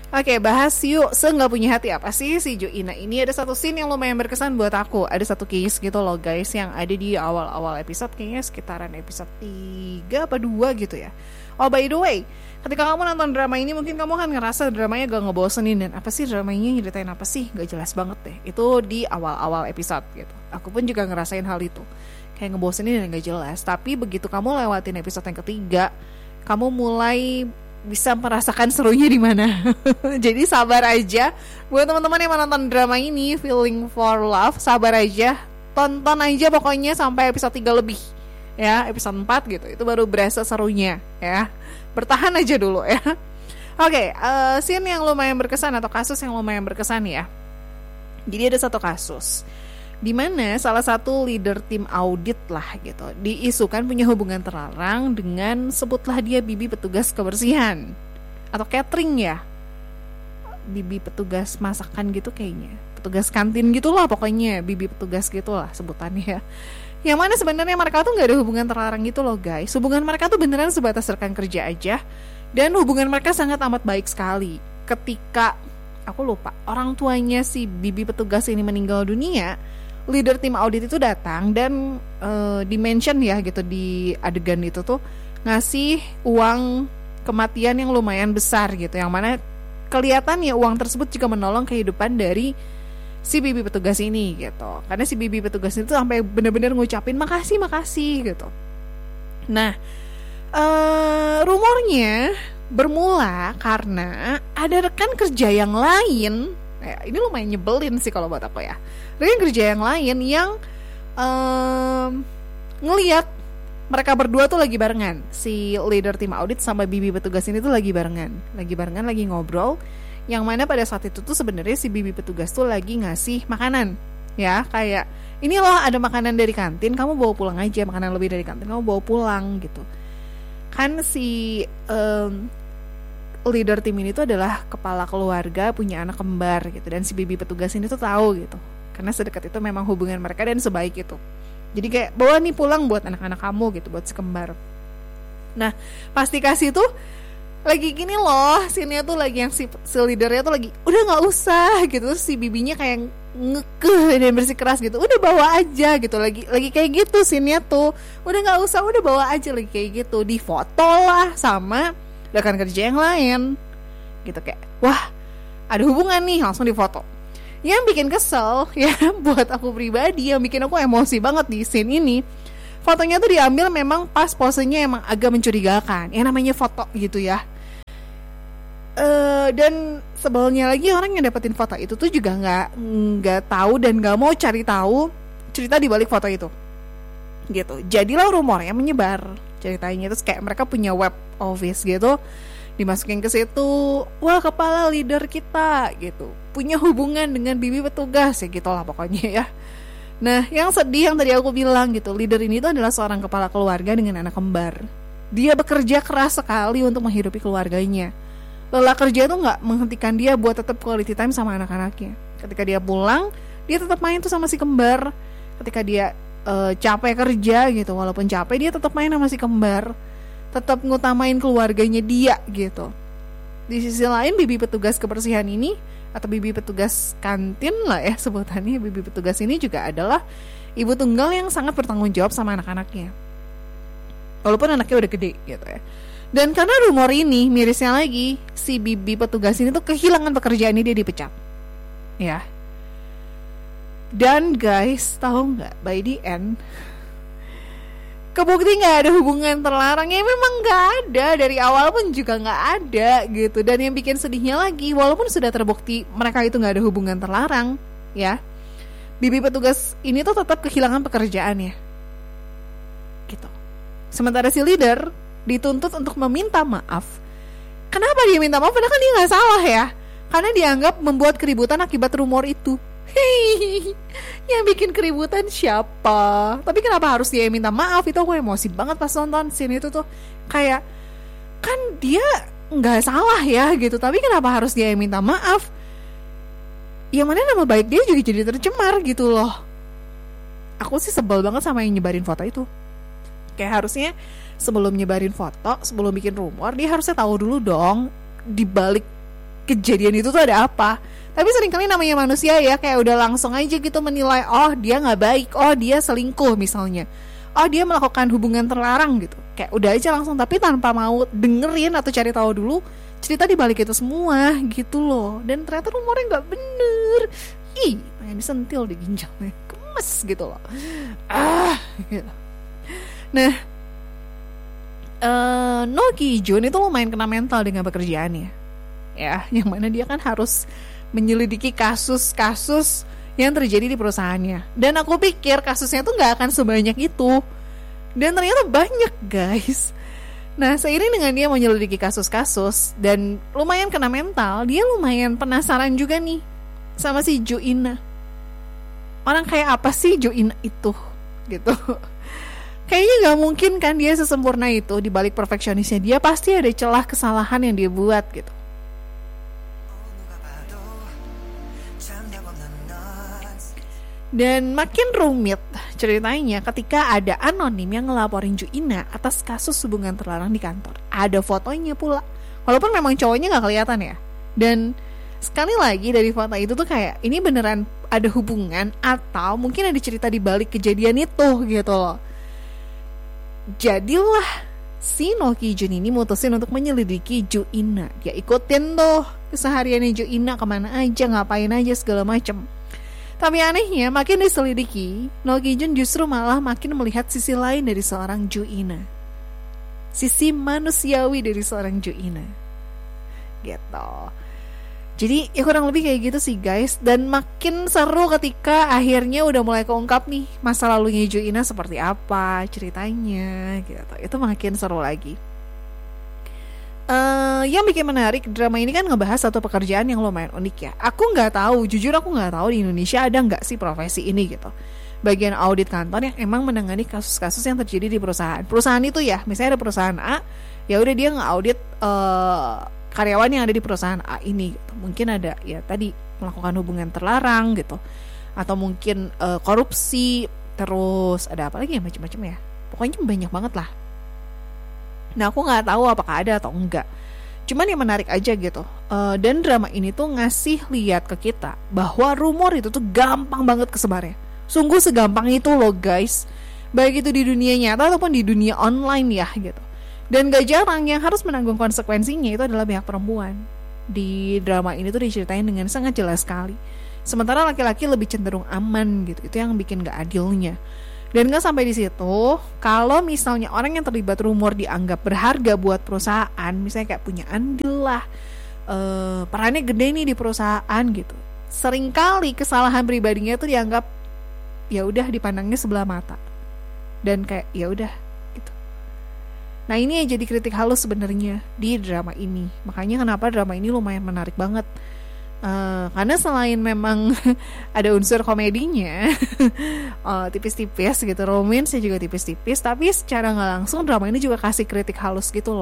Oke, bahas yuk nggak punya hati apa sih si Joina ini. Ada satu scene yang lumayan berkesan buat aku. Ada satu case gitu loh guys, yang ada di awal-awal episode, kayaknya sekitaran episode 3 apa 2 gitu ya. Oh by the way, ketika kamu nonton drama ini mungkin kamu akan ngerasa dramanya gak ngebosenin. Dan apa sih dramanya, nyeritain apa sih, gak jelas banget deh. Itu di awal-awal episode gitu. Aku pun juga ngerasain hal itu, kayak ngebosenin dan gak jelas. Tapi begitu kamu lewatin episode yang ketiga, kamu mulai bisa merasakan serunya di mana. Jadi sabar aja buat teman-teman yang menonton drama ini, Feeling for Love, sabar aja, tonton aja pokoknya sampai episode 3 lebih ya, episode 4 gitu, itu baru berasa serunya ya. Bertahan aja dulu ya. Oke, scene yang lumayan berkesan atau kasus yang lumayan berkesan ya. Jadi ada satu kasus di mana salah satu leader tim audit lah gitu diisukan punya hubungan terlarang dengan, sebutlah dia bibi petugas kebersihan atau catering ya, bibi petugas masakan gitu kayaknya, petugas kantin gitulah pokoknya, bibi petugas gitulah sebutannya ya. Yang mana sebenarnya mereka tuh nggak ada hubungan terlarang gitu loh guys. Hubungan mereka tuh beneran sebatas rekan kerja aja, dan hubungan mereka sangat amat baik sekali. Ketika aku lupa orang tuanya si bibi petugas ini meninggal dunia, leader tim audit itu datang dan di-mention ya gitu di adegan itu tuh, ngasih uang kematian yang lumayan besar gitu, yang mana kelihatannya uang tersebut juga menolong kehidupan dari si bibi petugas ini gitu. Karena si bibi petugas itu sampai benar-benar ngucapin makasih gitu. Nah, rumornya bermula karena ada rekan kerja yang lain. Ini lumayan nyebelin sih kalau buat aku ya. Rekan kerja yang lain yang ngelihat mereka berdua tuh lagi barengan. Si leader tim audit sama bibi petugas ini tuh lagi barengan, lagi ngobrol. Yang mana pada saat itu tuh sebenarnya si bibi petugas tuh lagi ngasih makanan. Ya, kayak ini loh ada makanan dari kantin, kamu bawa pulang aja, makanan lebih dari kantin kamu bawa pulang gitu. Kan si leader tim ini tuh adalah kepala keluarga, punya anak kembar gitu, dan si bibi petugas ini tuh tahu gitu, karena sedekat itu memang hubungan mereka dan sebaik itu. Jadi kayak bawa nih pulang buat anak-anak kamu gitu, buat si kembar. Nah pas dikasih tuh lagi gini loh, scene-nya tuh lagi yang si leadernya tuh lagi udah nggak usah gitu, terus si bibinya kayak ngekeh dan bersikeras gitu, udah bawa aja gitu, lagi kayak gitu scene-nya tuh, udah nggak usah, udah bawa aja, lagi kayak gitu, difoto lah sama rekan kerja yang lain gitu, kayak wah ada hubungan nih, langsung difoto. Yang bikin kesel ya buat aku pribadi, yang bikin aku emosi banget di scene ini, fotonya tuh diambil memang pas posenya emang agak mencurigakan, yang namanya foto gitu ya. Dan sebelnya lagi orang yang dapetin foto itu tuh juga nggak tahu dan nggak mau cari tahu cerita di balik foto itu gitu. Jadilah rumornya menyebar ceritanya, terus kayak mereka punya web office gitu, dimasukin ke situ, wah kepala leader kita gitu punya hubungan dengan bibi petugas ya gitulah pokoknya ya. Nah yang sedih yang tadi aku bilang gitu, leader ini tuh adalah seorang kepala keluarga dengan anak kembar. Dia bekerja keras sekali untuk menghidupi keluarganya. Lelah kerja itu gak menghentikan dia buat tetap quality time sama anak-anaknya. Ketika dia pulang, dia tetap main tuh sama si kembar. Ketika dia capek kerja gitu, walaupun capek dia tetap main sama si kembar, tetap ngutamain keluarganya dia gitu. Di sisi lain bibi petugas kebersihan ini atau bibi petugas kantin lah ya sebutannya, bibi petugas ini juga adalah ibu tunggal yang sangat bertanggung jawab sama anak-anaknya, walaupun anaknya udah gede gitu ya. Dan karena rumor ini, mirisnya lagi si bibi petugas ini tuh kehilangan pekerjaannya, dia dipecat ya. Dan guys, tahu nggak, by the end kebukti nggak ada hubungan terlarang, ya memang nggak ada, dari awal pun juga nggak ada gitu. Dan yang bikin sedihnya lagi, walaupun sudah terbukti mereka itu nggak ada hubungan terlarang ya, bibi petugas ini tuh tetap kehilangan pekerjaannya gitu. Sementara si leader dituntut untuk meminta maaf. Kenapa dia minta maaf? Padahal kan dia nggak salah ya, karena dianggap membuat keributan akibat rumor itu. Hei, yang bikin keributan siapa? Tapi kenapa harus dia minta maaf? Itu aku emosi banget pas nonton scene itu tuh. Kayak kan dia nggak salah ya gitu, tapi kenapa harus dia yang minta maaf? Yang mana nama baik dia juga jadi tercemar gitu loh. Aku sih sebel banget sama yang nyebarin foto itu. Kayak harusnya sebelum nyebarin foto, sebelum bikin rumor, dia harusnya tahu dulu dong di balik kejadian itu tuh ada apa. Tapi seringkali namanya manusia ya, kayak udah langsung aja gitu menilai, oh dia nggak baik, oh dia selingkuh misalnya, oh dia melakukan hubungan terlarang gitu. Kayak udah aja langsung, tapi tanpa mau dengerin atau cari tahu dulu cerita di balik itu semua gitu loh. Dan ternyata rumornya nggak bener. Pengen disentil di ginjalnya, gemes gitu loh. Gitu. Nah, No Ki-jun itu lumayan kena mental dengan pekerjaannya. Ya, yang mana dia kan harus menyelidiki kasus-kasus yang terjadi di perusahaannya. Dan aku pikir kasusnya tuh nggak akan sebanyak itu. Dan ternyata banyak, guys. Nah, seiring dengan dia menyelidiki kasus-kasus dan lumayan kena mental, dia lumayan penasaran juga nih sama si Jo Ina. Orang kayak apa sih Jo Ina itu? Gitu. Kayaknya gak mungkin kan dia sesempurna itu. Di balik perfeksionisnya dia pasti ada celah kesalahan yang dia buat gitu. Dan makin rumit ceritanya ketika ada anonim yang ngelaporin Jo Ina atas kasus hubungan terlarang di kantor. Ada fotonya pula. Walaupun memang cowoknya gak kelihatan ya. Dan sekali lagi dari foto itu tuh kayak ini beneran ada hubungan atau mungkin ada cerita di balik kejadian itu gitu loh. Jadilah si No Ki-jun ini mutusin untuk menyelidiki Jo Ina. Dia ikutin tuh kesehariannya Jo Ina, kemana aja, ngapain aja, segala macem. Tapi anehnya makin diselidiki, No Ki-jun justru malah makin melihat sisi lain dari seorang Jo Ina. Sisi manusiawi dari seorang Jo Ina. Gitu. Jadi ya kurang lebih kayak gitu sih guys. Dan makin seru ketika akhirnya udah mulai keungkap nih masa lalunya Jo Ina seperti apa ceritanya gitu. Itu makin seru lagi. Yang bikin menarik drama ini kan ngebahas satu pekerjaan yang lumayan unik ya. Aku nggak tahu, jujur aku nggak tahu di Indonesia ada nggak sih profesi ini gitu. Bagian audit kantor yang emang menangani kasus-kasus yang terjadi di perusahaan. Perusahaan itu ya, misalnya ada perusahaan A, ya udah dia nge-audit karyawan yang ada di perusahaan A ini gitu. Mungkin ada ya tadi melakukan hubungan terlarang gitu, atau mungkin korupsi, terus ada apa lagi ya, macam-macam ya. Pokoknya banyak banget lah. Nah aku nggak tahu apakah ada atau enggak. Cuman yang menarik aja gitu. Dan drama ini tuh ngasih lihat ke kita bahwa rumor itu tuh gampang banget kesebarnya. Sungguh segampang itu loh guys. Baik itu di dunia nyata ataupun di dunia online ya gitu. Dan gak jarang yang harus menanggung konsekuensinya itu adalah pihak perempuan. Di drama ini tuh diceritain dengan sangat jelas sekali. Sementara laki-laki lebih cenderung aman gitu. Itu yang bikin gak adilnya. Dan gak sampai di situ, kalau misalnya orang yang terlibat rumor dianggap berharga buat perusahaan, misalnya kayak punya andil lah, perannya gede nih di perusahaan gitu. Seringkali kesalahan pribadinya itu dianggap ya udah dipandangnya sebelah mata. Dan kayak ya udah gitu. Nah, ini yang jadi kritik halus sebenarnya di drama ini. Makanya kenapa drama ini lumayan menarik banget. Karena selain memang ada unsur komedinya, tipis-tipis gitu, romance juga tipis-tipis, tapi secara nggak langsung drama ini juga kasih kritik halus gitu loh.